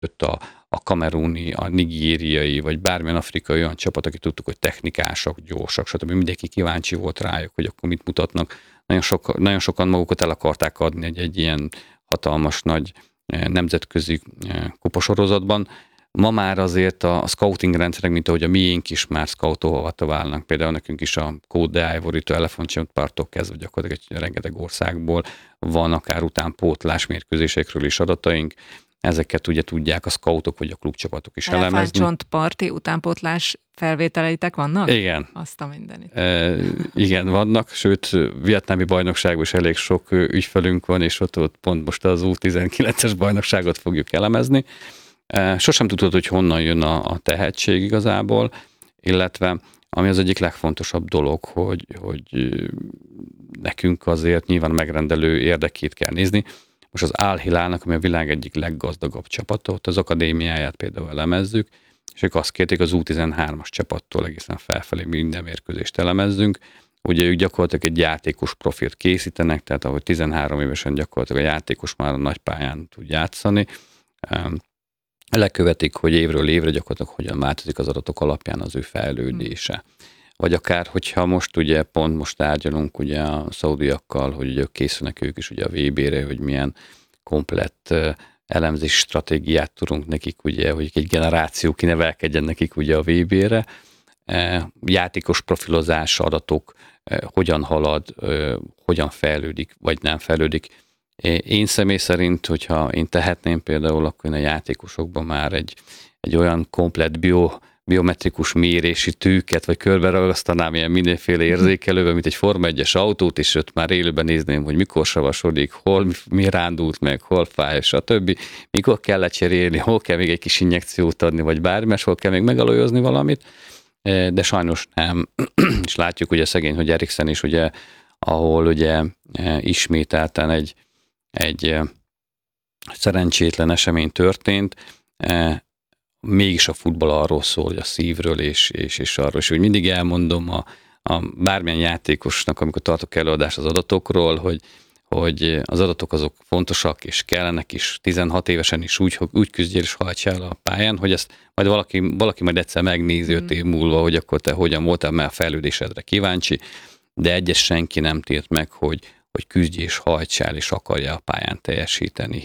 jött a kameruni, a nigériai, vagy bármilyen afrikai olyan csapat, aki tudtuk, hogy technikások, gyorsak, stb. Mindenki kíváncsi volt rájuk, hogy akkor mit mutatnak. Nagyon sokan magukat el akarták adni egy ilyen hatalmas nagy nemzetközi kupasorozatban. Ma már azért a scouting rendszerek, mint ahogy a miénk is már scoutolva válnak. Például nekünk is a Côte d'Ivoire-től, Elefántcsontparttól kezdve gyakorlatilag egy rengeteg országból van akár utánpótlás mérkőzésekről is adataink. Ezeket ugye tudják a scoutok vagy a klubcsapatok is elemezni. Elefántcsontparti utánpótlás felvételeitek vannak? Igen. Azt a mindenit. Igen, vannak, sőt, vietnámi bajnokságban is elég sok ügyfelünk van, és ott pont most az U19-es bajnokságot fogjuk elemezni. Sosem tudod, hogy honnan jön a tehetség igazából, illetve ami az egyik legfontosabb dolog, hogy nekünk azért nyilván megrendelő érdekét kell nézni. Most az Al Hilálnak, ami a világ egyik leggazdagabb csapata, ott az akadémiáját például elemezzük, és ők azt kérték az U13-as csapattól egészen felfelé minden mérkőzést elemezzünk. Ugye ők gyakorlatilag egy játékos profilt készítenek, tehát ahogy 13 évesen gyakorlatilag a játékos már a nagypályán tud játszani. Lekövetik, hogy évről évre gyakorlatilag hogyan változik az adatok alapján az ő fejlődése. Vagy akár, hogyha most ugye pont most tárgyalunk ugye a szaudiakkal, hogy ugye készülnek ők is ugye a VB-re, hogy milyen komplett elemzési stratégiát tudunk nekik, ugye, hogy egy generáció kinevelkedjen nekik ugye a VB-re. Játékos profilozás adatok, hogyan halad, hogyan fejlődik, vagy nem fejlődik. Én személy szerint, hogyha én tehetném például, akkor én a játékosokban már egy olyan komplett biometrikus mérési tűket, vagy körbe ragasztanám ilyen mindenféle érzékelőben, mint egy Forma 1-es autót, és ott már élőben nézném, hogy mikor savasodik, hol mi rándult meg, hol fáj, stb. Mikor kell lecserélni, hol kell még egy kis injekciót adni, vagy bármi, hol kell még megalajozni valamit, de sajnos nem. És látjuk ugye szegény, hogy Eriksen is ugye, ahol ugye ismételten egy szerencsétlen esemény történt, mégis a futball arról szól, hogy a szívről és arról, és úgy mindig elmondom a bármilyen játékosnak, amikor tartok előadást az adatokról, hogy az adatok azok fontosak, és kellenek is, 16 évesen is úgy küzdjél és hajtsál el a pályán, hogy ezt majd valaki majd egyszer megnézi 5 év múlva, hogy akkor te hogyan voltál, mert a fejlődésedre kíváncsi, de egyes senki nem tilt meg, hogy küzdj és hajtsál, és akarja a pályán teljesíteni,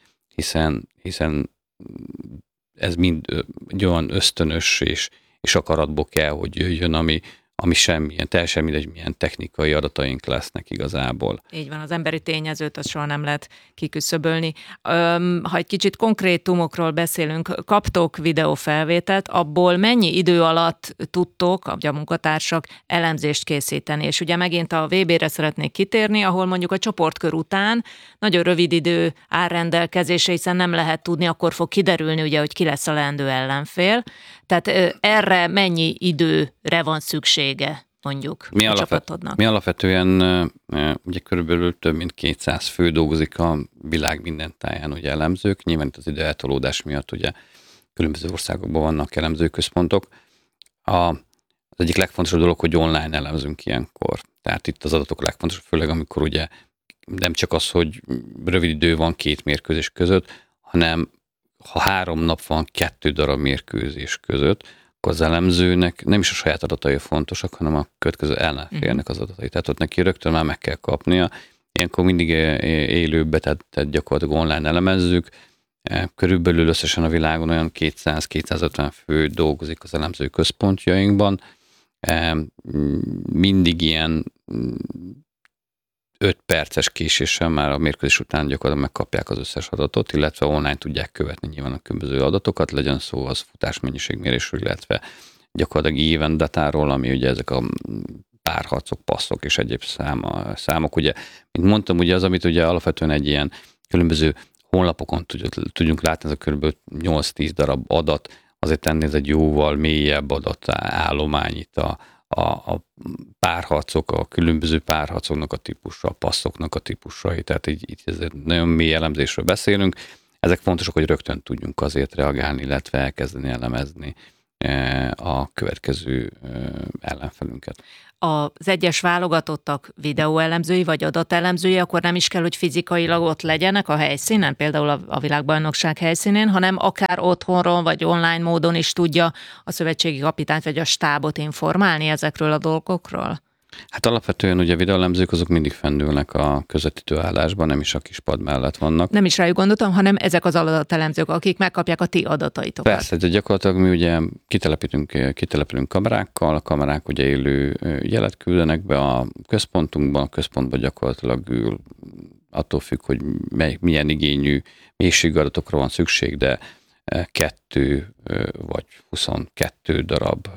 hiszen ez mind egy olyan ösztönös és akaratból kell, hogy jöjjön, ami semmilyen, teljesen mindegy, milyen technikai adataink lesznek igazából. Így van, az emberi tényezőt azt soha nem lehet kiküszöbölni. Ha egy kicsit konkrétumokról beszélünk, kaptok videófelvételt, abból mennyi idő alatt tudtok, a munkatársak elemzést készíteni? És ugye megint a VB-re szeretnék kitérni, ahol mondjuk a csoportkör után nagyon rövid idő áll rendelkezésre, hiszen nem lehet tudni, akkor fog kiderülni, ugye, hogy ki lesz a leendő ellenfél. Tehát erre mennyi időre van szüksége, mondjuk, a csapatodnak? Mi alapvetően ugye körülbelül több mint 200 fő dolgozik a világ minden táján, ugye elemzők. Nyilván itt az időeltolódás miatt ugye különböző országokban vannak elemzőközpontok. Az egyik legfontosabb dolog, hogy online elemzünk ilyenkor. Tehát itt az adatok a legfontosabb, főleg amikor ugye nem csak az, hogy rövid idő van 2 mérkőzés között, hanem ha 3 nap van 2 darab mérkőzés között, akkor az elemzőnek nem is a saját adatai fontosak, hanem a következő ellenfélnek az adatai. Tehát ott neki rögtön már meg kell kapnia. Ilyenkor mindig élőbe, tehát gyakorlatilag online elemezzük. Körülbelül összesen a világon olyan 200-250 fő dolgozik az elemző központjainkban. Mindig ilyen 5 perces késéssel már a mérkőzés után gyakorlatilag megkapják az összes adatot, illetve online tudják követni nyilván a különböző adatokat, legyen szó az futásmennyiségmérésről, illetve gyakorlatilag event datáról, ami ugye ezek a párharcok, passzok és egyéb számok. Ugye, mint mondtam, ugye az, amit ugye alapvetően egy ilyen különböző honlapokon tudjunk látni, ez a kb. 8-10 darab adat, azért ennél ez egy jóval mélyebb adatállomány itt a párharcok, a különböző párharcoknak a típusa, a passzoknak a típusai, tehát így ezért nagyon mély elemzésről beszélünk. Ezek fontosak, hogy rögtön tudjunk azért reagálni, illetve elkezdeni elemezni. a következő ellenfelünket. Az egyes válogatottak videóelemzői vagy adatelemzői, akkor nem is kell, hogy fizikailag ott legyenek a helyszínen, például a világbajnokság helyszínén, hanem akár otthonról vagy online módon is tudja a szövetségi kapitányt vagy a stábot informálni ezekről a dolgokról? Hát alapvetően ugye a videóelemzők azok mindig fennülnek a közvetítő állásban, nem is a kis pad mellett vannak. Nem is rájuk gondoltam, hanem ezek az adatelemzők, akik megkapják a ti adataitokat. Persze, de gyakorlatilag mi ugye kitelepülünk kamerákkal, a kamerák ugye élő jelet küldenek be a központunkban, a központban gyakorlatilag ül, attól függ, hogy milyen igényű mélységadatokra van szükség, de 2 vagy 22 darab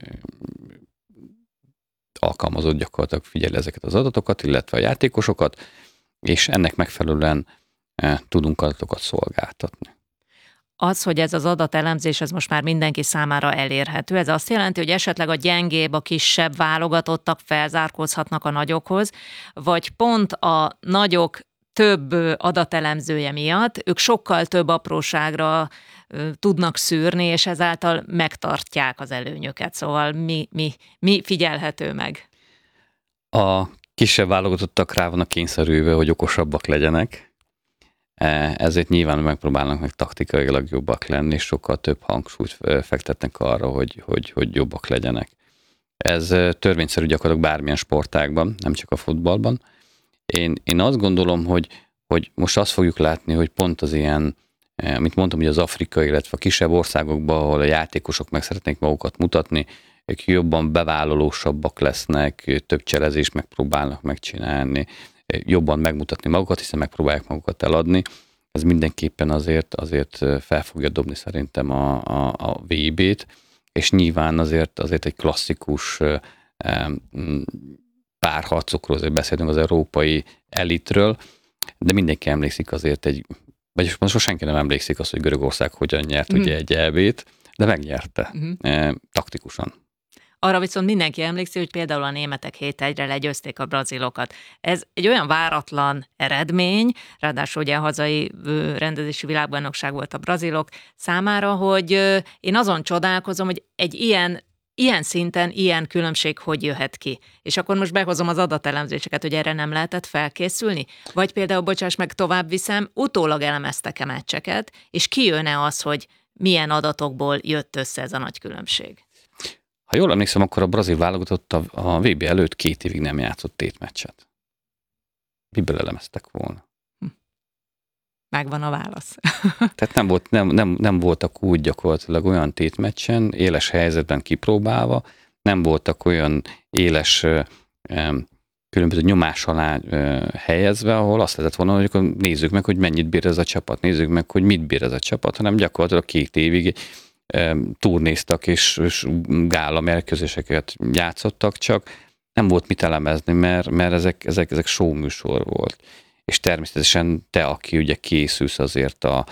alkalmazott gyakorlatilag figyel ezeket az adatokat, illetve a játékosokat, és ennek megfelelően tudunk adatokat szolgáltatni. Az, hogy ez az adatelemzés, ez most már mindenki számára elérhető, ez azt jelenti, hogy esetleg a gyengébb, a kisebb válogatottak felzárkózhatnak a nagyokhoz, vagy pont a nagyok több adatelemzője miatt ők sokkal több apróságra tudnak szűrni, és ezáltal megtartják az előnyöket. Szóval mi figyelhető meg? A kisebb válogatottak rá vannak kényszerülve, hogy okosabbak legyenek, ezért nyilván megpróbálnak meg taktikailag jobbak lenni, és sokkal több hangsúlyt fektetnek arra, hogy jobbak legyenek. Ez törvényszerű gyakorlatilag bármilyen sportágban, nem csak a futballban. Én azt gondolom, hogy most azt fogjuk látni, hogy pont az ilyen, amit mondtam, hogy az afrikai, illetve a kisebb országokban, ahol a játékosok meg szeretnék magukat mutatni, ők jobban bevállalósabbak lesznek, több cselezést megpróbálnak megcsinálni, jobban megmutatni magukat, hiszen megpróbálják magukat eladni. Ez mindenképpen azért fel fogja dobni szerintem a VB-t, és nyilván azért egy klasszikus párharcokról azért beszélünk, az európai elitről, de mindenki emlékszik azért vagyis most senki nem emlékszik azt, hogy Görögország hogyan nyert ugye egy EB-t, de megnyerte taktikusan. Arra viszont mindenki emlékszik, hogy például a németek 7-1-re legyőzték a brazilokat. Ez egy olyan váratlan eredmény, ráadásul ugye a hazai rendezési világbajnokság volt a brazilok számára, hogy én azon csodálkozom, hogy egy ilyen szinten, ilyen különbség hogy jöhet ki. És akkor most behozom az adatelemzéseket, hogy erre nem lehetett felkészülni? Vagy például, bocsáss meg, tovább viszem, utólag elemeztek-e meccseket, és kijön-e az, hogy milyen adatokból jött össze ez a nagy különbség? Ha jól emlékszem, akkor a brazil válogatott a VB előtt 2 évig nem játszott tétmeccset. Miből elemeztek volna? Megvan a válasz. Tehát nem voltak úgy gyakorlatilag olyan tétmeccsen, éles helyzetben kipróbálva, nem voltak olyan éles különböző nyomás alá helyezve, ahol azt lehetett volna, hogy akkor nézzük meg, hogy mennyit bír ez a csapat, nézzük meg, hogy mit bír ez a csapat, hanem gyakorlatilag 2 évig turnéztak és gála mérkőzéseket játszottak, csak nem volt mit elemezni, mert ezek show műsor volt. És természetesen te, aki ugye készülsz azért a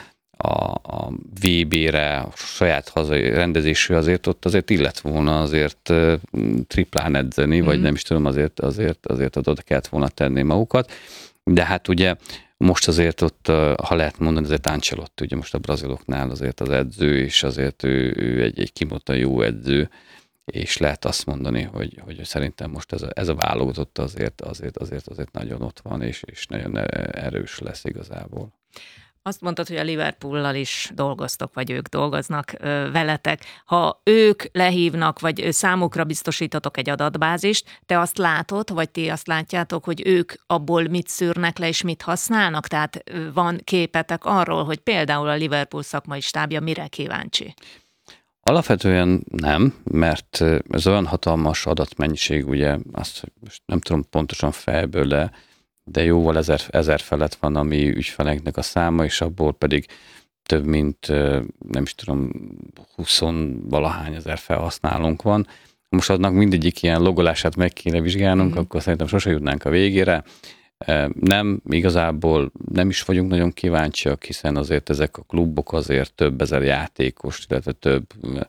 VB-re, a saját hazai rendezésű, azért illett volna azért triplán edzeni, vagy nem is tudom, azért oda kellett volna tenni magukat. De hát ugye most azért ott, ha lehet mondani, azért Ancelotti, ugye most a braziloknál azért az edző, és azért ő egy kimondottan jó edző, és lehet azt mondani, hogy szerintem most ez a válogatott azért nagyon ott van, és nagyon erős lesz igazából. Azt mondtad, hogy a Liverpoollal is dolgoztok, vagy ők dolgoznak veletek. Ha ők lehívnak, vagy számukra biztosítotok egy adatbázist, te azt látod, vagy ti azt látjátok, hogy ők abból mit szűrnek le, és mit használnak? Tehát van képetek arról, hogy például a Liverpool szakmai stábja mire kíváncsi? Alapvetően nem, mert ez olyan hatalmas adatmennyiség, ugye, azt most nem tudom pontosan fejből, de jóval 1000 felett van a mi ügyfeleknek a száma, és abból pedig több mint, nem is tudom, 20-valahány ezer felhasználónk van. Most adnak mindegyik ilyen logolását meg kéne vizsgálnunk, akkor szerintem sose jutnánk a végére. Nem, igazából nem is vagyunk nagyon kíváncsiak, hiszen azért ezek a klubok azért több ezer játékos, illetve több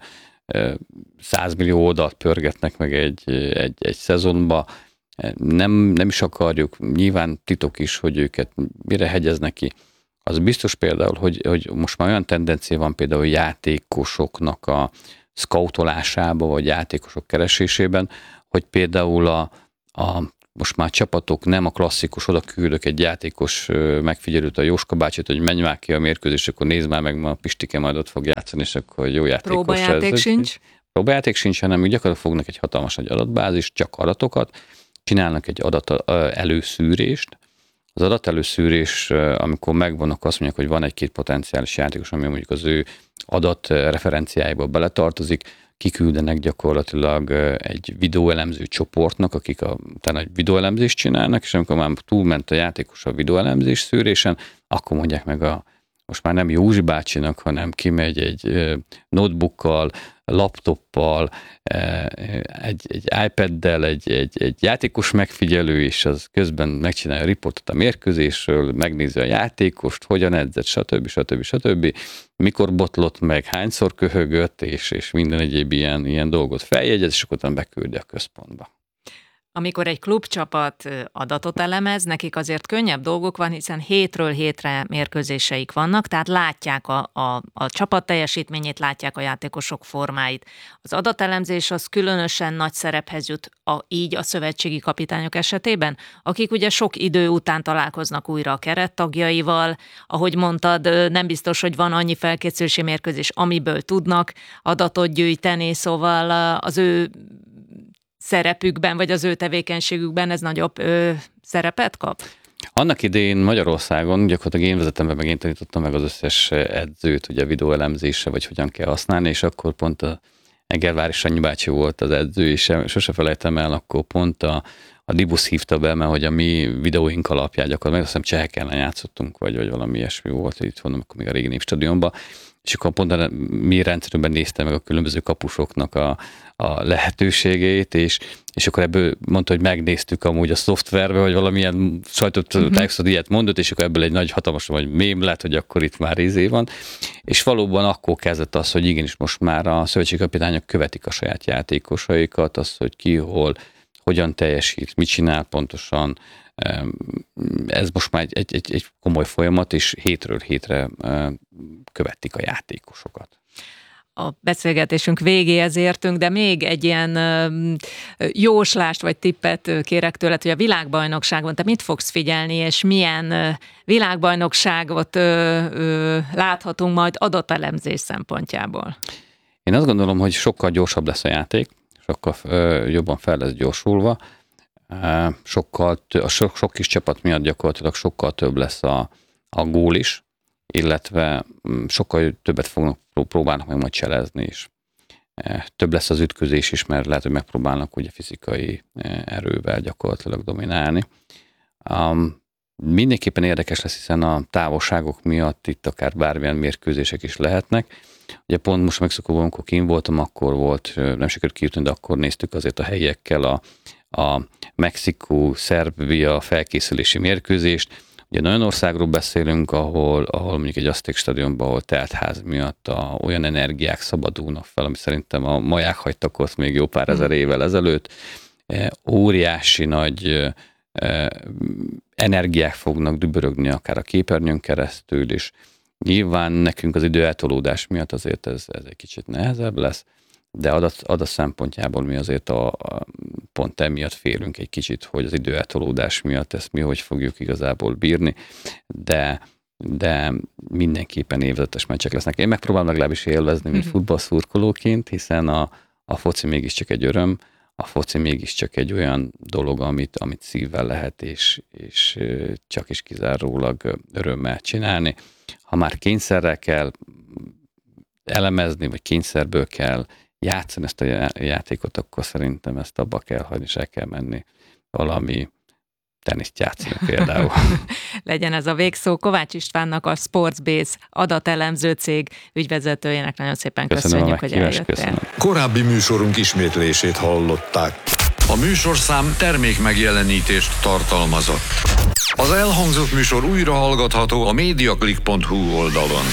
100 millió oldalt pörgetnek meg egy szezonba. Nem is akarjuk, nyilván titok is, hogy őket mire hegyeznek ki. Az biztos például, hogy most már olyan tendencia van például játékosoknak a scoutolásába, vagy játékosok keresésében, hogy például most már csapatok nem a klasszikus, oda küldök egy játékos megfigyelőt, a Jóska bácsit, hogy menj már ki a mérkőzés, akkor nézd már meg, ma a Pistike majd ott fog játszani, és akkor jó játékos. Próbajáték sincs? Próbajáték sincs, hanem úgy gyakorlatilag fognak egy hatalmas nagy adatbázis, csak adatokat, csinálnak egy adatelőszűrést. Az adatelőszűrés, amikor megvannak, azt mondják, hogy van egy-két potenciális játékos, ami mondjuk az ő adatreferenciáiba beletartozik, kiküldenek gyakorlatilag egy videóelemző csoportnak, akik utána egy videóelemzést csinálnak, és amikor már túlment a játékos a videóelemzés szűrésen, akkor mondják meg most már nem Józsi bácsinak, hanem kimegy egy notebookkal, laptoppal, egy iPaddel, egy játékos megfigyelő, és az közben megcsinálja a riportot a mérkőzésről, megnézi a játékost, hogyan edzett, stb. Mikor botlott meg, hányszor köhögött, és minden egyéb ilyen dolgot feljegyez, és akkor utána beküldi a központba. Amikor egy klubcsapat adatot elemez, nekik azért könnyebb dolgok van, hiszen hétről hétre mérkőzéseik vannak, tehát látják a csapat teljesítményét, látják a játékosok formáit. Az adatelemzés az különösen nagy szerephez jut így a szövetségi kapitányok esetében, akik ugye sok idő után találkoznak újra a kerettagjaival, ahogy mondtad, nem biztos, hogy van annyi felkészülési mérkőzés, amiből tudnak adatot gyűjteni, szóval az ő szerepükben, vagy az ő tevékenységükben ez nagyobb szerepet kap? Annak idején Magyarországon, gyakorlatilag én vezetem be, meg én tanítottam meg az összes edzőt, ugye videóelemzésre, vagy hogyan kell használni, és akkor pont a Egervári Sanyi bácsi volt az edző, és sose felejtem el, akkor pont a Dibusz hívta be, mert hogy a mi videóink alapján gyakorlatilag, azt hiszem csehek ellen játszottunk, vagy valami ilyesmi volt, itt mondom, akkor még a régi Népstadionban, és akkor pont a mi rendszerünkben néztem meg a különböző kapusoknak a lehetőségét, és akkor ebből mondta, hogy megnéztük amúgy a szoftverbe, vagy valamilyen sajtótájékoztatón ilyet mondott, és akkor ebből egy nagy hatalmas vagy mém lett, hogy akkor itt már van. És valóban akkor kezdett az, hogy igenis most már a szövetségkapitányok követik a saját játékosaikat, az, hogy ki, hol, hogyan teljesít, mit csinál pontosan. Ez most már egy komoly folyamat, és hétről hétre követik a játékosokat. A beszélgetésünk végéhez értünk, de még egy ilyen jóslást vagy tippet kérek tőled, hogy a világbajnokságon te mit fogsz figyelni, és milyen világbajnokságot láthatunk majd adatelemzés szempontjából? Én azt gondolom, hogy sokkal gyorsabb lesz a játék, sokkal jobban fel lesz gyorsulva, sok kis csapat miatt gyakorlatilag sokkal több lesz a gól is, illetve sokkal többet próbálnak meg majd cselezni is. Több lesz az ütközés is, mert lehet, hogy megpróbálnak ugye fizikai erővel gyakorlatilag dominálni. Mindenképpen érdekes lesz, hiszen a távolságok miatt itt akár bármilyen mérkőzések is lehetnek. Ugye pont most Mexikóban, amikor kint voltam, akkor volt, nem sikerült kijutni, de akkor néztük azért a helyiekkel a Mexikó-Szerbia felkészülési mérkőzést. Ugye nagyon országról beszélünk, ahol mondjuk egy Azték stadionban, ahol teltház miatt olyan energiák szabadulnak fel, ami szerintem a maják hagytak ott még jó pár ezer évvel ezelőtt. Óriási nagy energiák fognak dübörögni akár a képernyőn keresztül is. Nyilván nekünk az időeltolódás miatt azért ez egy kicsit nehezebb lesz, de adat szempontjából mi azért pont emiatt félünk egy kicsit, hogy az időeltolódás miatt ezt mi hogy fogjuk igazából bírni, de mindenképpen évezetes meccsek lesznek. Én megpróbálom legalábbis élvezni, mint futballszurkolóként, hiszen a foci mégiscsak egy öröm, a foci mégiscsak egy olyan dolog, amit szívvel lehet, és csak is kizárólag örömmel csinálni. Ha már kényszerrel kell elemezni, vagy kényszerből kell játszani ezt a játékot, akkor szerintem ezt abba kell hagyni, és el kell menni valami teniszt játszani például. Legyen ez a végszó. Kovács Istvánnak, a Sportsbase adatelemző cég ügyvezetőjének nagyon szépen köszönjük, hogy eljöttél. Korábbi műsorunk ismétlését hallották. A műsorszám termékmegjelenítést tartalmazott. Az elhangzott műsor újra hallgatható a mediaclick.hu oldalon.